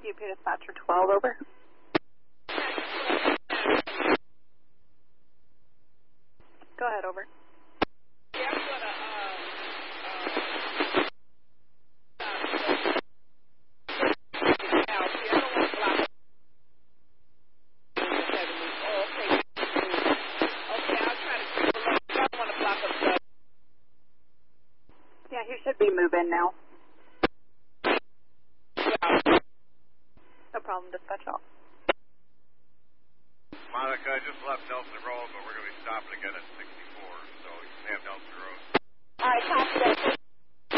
UP Dispatcher 12, over. Go ahead, over. Yeah, I'm gonna, Yeah, he should be moving now. No problem, dispatch off. Monica, I just left Nelson Road, but we're going to be stopping again at 64, so you can have Nelson Road. All right, copy that.